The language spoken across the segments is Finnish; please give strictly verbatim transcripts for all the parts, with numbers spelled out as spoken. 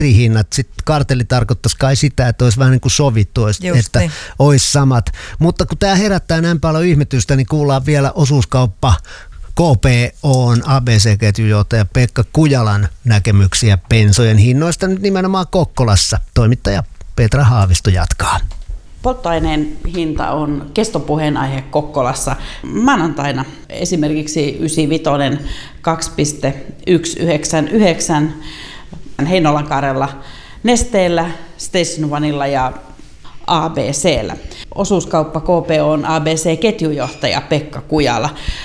eri hinnat. Sitten kartelli tarkoittaisi kai sitä, että olisi vähän niin kuin sovittu, olisi, että niin. olisi samat. Mutta kun tämä herättää näin paljon ihmetystä, niin kuullaan vielä osuuskauppa K P O:n A B C-ketjujohtaja Pekka Kujalan näkemyksiä bensojen hinnoista nyt nimenomaan Kokkolassa. Toimittaja Petra Haavisto jatkaa. Polttoaineen hinta on kestopuheenaihe Kokkolassa. Maanantaina esimerkiksi yhdeksänkymmentäviisi kaksi pilkku yksi yhdeksän yhdeksän Heinolankaarella Nesteellä, Station Onella ja A B C:llä. Osuuskauppa K P O:n A B C-ketjujohtaja Pekka Kujala.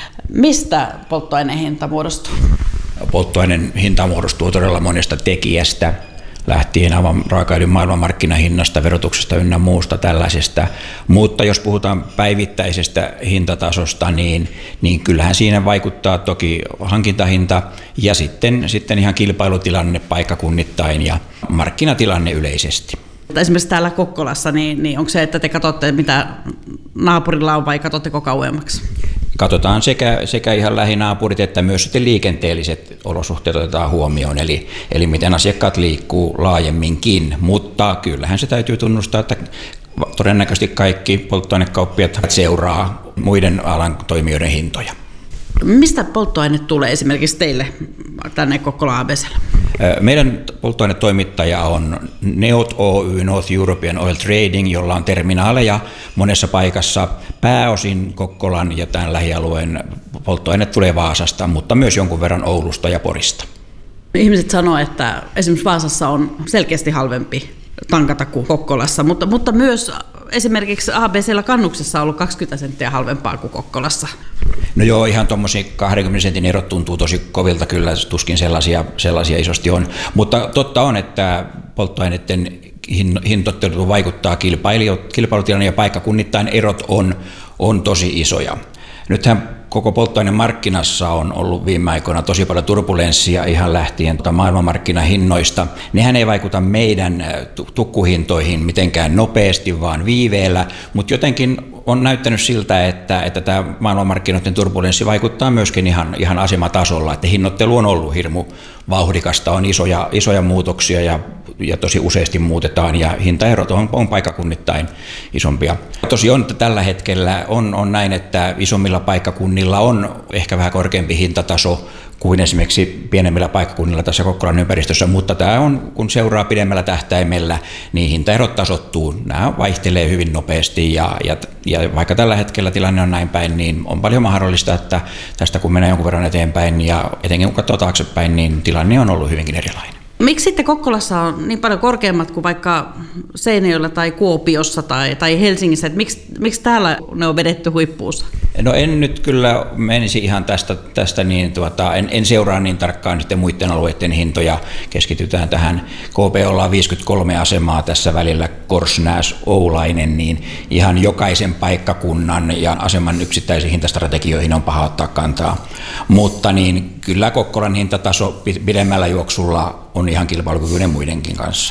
Mistä polttoaineen hinta muodostuu? Polttoaineen hinta muodostuu todella monesta tekijästä, lähtien aivan raakaöljyn maailmanmarkkinahinnasta, verotuksesta ynnä muusta tällaisesta. Mutta jos puhutaan päivittäisestä hintatasosta, niin, niin kyllähän siinä vaikuttaa toki hankintahinta ja sitten, sitten ihan kilpailutilanne paikkakunnittain ja markkinatilanne yleisesti. Esimerkiksi täällä Kokkolassa, niin, niin onko se, että te katsotte, mitä naapurilla on, vai katsotteko kauemmaksi? Katsotaan sekä, sekä ihan lähinaapurit että myös sitten liikenteelliset olosuhteet otetaan huomioon, eli, eli miten asiakkaat liikkuu laajemminkin, mutta kyllähän se täytyy tunnustaa, että todennäköisesti kaikki polttoainekauppiat seuraa muiden alan toimijoiden hintoja. Mistä polttoaine tulee esimerkiksi teille tänne Kokkola A B C:lle? Meidän polttoainetoimittaja on N E O T Oy, North European Oil Trading, jolla on terminaaleja monessa paikassa. Pääosin Kokkolan ja tämän lähialueen polttoaine tulee Vaasasta, mutta myös jonkun verran Oulusta ja Porista. Ihmiset sanoo, että esimerkiksi Vaasassa on selkeästi halvempi tankata kuin Kokkolassa, mutta, mutta myös esimerkiksi A B C:llä kannuksessa on ollut kaksikymmentä senttiä halvempaa kuin Kokkolassa. No joo, ihan tuommoisia kahdenkymmenen sentin erot tuntuu tosi kovilta, kyllä tuskin sellaisia, sellaisia isosti on. Mutta totta on, että polttoaineiden hintoittelu vaikuttaa kilpailutilanne ja paikkakunnittain erot on, on tosi isoja. Nythän koko polttoainemarkkinassa on ollut viime aikoina tosi paljon turbulenssia ihan lähtien maailmanmarkkinahinnoista. Nehän ei vaikuta meidän tukkuhintoihin mitenkään nopeasti, vaan viiveellä, mutta jotenkin on näyttänyt siltä, että, että tämä maailmanmarkkinoiden turbulenssi vaikuttaa myöskin ihan, ihan asematasolla, että hinnoittelu on ollut hirmu vauhdikasta, on isoja, isoja muutoksia ja, ja tosi useasti muutetaan ja hintaerot on, on paikkakunnittain isompia. Tosiaan että tällä hetkellä on, on näin, että isommilla paikkakunnilla on ehkä vähän korkeampi hintataso kuin esimerkiksi pienemmillä paikkakunnilla tässä Kokkolan ympäristössä, mutta tämä on, kun seuraa pidemmällä tähtäimellä, niin hintaerot tasoittuu. Nämä vaihtelee hyvin nopeasti ja, ja, ja vaikka tällä hetkellä tilanne on näin päin, niin on paljon mahdollista, että tästä kun menee jonkun verran eteenpäin ja etenkin kun katsoo taaksepäin, niin tilanne on ollut hyvinkin erilainen. Miksi sitten Kokkolassa on niin paljon korkeammat kuin vaikka Seinäjoella tai Kuopiossa tai, tai Helsingissä? Että miksi, miksi täällä ne on vedetty huippuunsa? No en nyt kyllä menisi ihan tästä, tästä niin, tuota, en, en seuraa niin tarkkaan sitten muiden alueiden hintoja. Keskitytään tähän. K P O:lla on viisikymmentäkolme asemaa tässä välillä, Korsnäs, Oulainen, niin ihan jokaisen paikkakunnan ja aseman yksittäisiin hintastrategioihin on paha ottaa kantaa. Mutta niin kyllä Kokkolan hintataso pidemmällä juoksulla on ihan kilpailukykyinen muidenkin kanssa.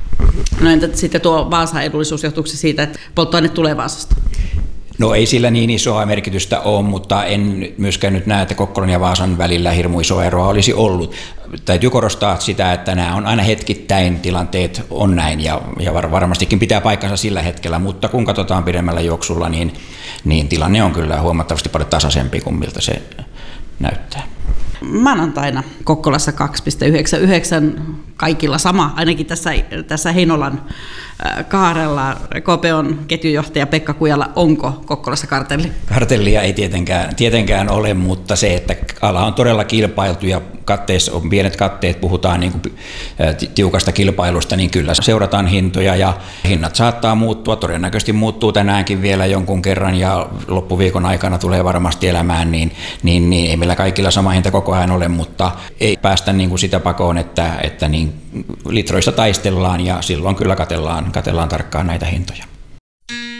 No entä sitten tuo Vaasan edullisuus, johtuuko se siitä, että polttoaine tulee Vaasasta? No ei sillä niin isoa merkitystä ole, mutta en myöskään nyt näe, että Kokkolan ja Vaasan välillä hirmu iso eroa olisi ollut. Täytyy korostaa sitä, että nämä on aina hetkittäin, tilanteet on näin ja, ja varmastikin pitää paikkansa sillä hetkellä, mutta kun katsotaan pidemmällä juoksulla, niin, niin tilanne on kyllä huomattavasti paljon tasaisempi kuin miltä se näyttää. Maanantaina Kokkolassa kaksi pilkku yhdeksän yhdeksän, kaikilla sama, ainakin tässä, tässä Heinolan kaarella. K P O:n ketjujohtaja Pekka Kujala, onko Kokkolassa kartelli? Kartellia ei tietenkään, tietenkään ole, mutta se, että ala on todella kilpailtu ja katteissa on pienet katteet, puhutaan niin kuin tiukasta kilpailusta, niin kyllä seurataan hintoja ja hinnat saattaa muuttua, todennäköisesti muuttuu tänäänkin vielä jonkun kerran ja loppuviikon aikana tulee varmasti elämään, niin, niin, niin ei meillä kaikilla sama hinta koko ajan ole, mutta ei päästä niin kuin sitä pakoon, että, että niin litroista taistellaan ja silloin kyllä katellaan, katellaan tarkkaan näitä hintoja.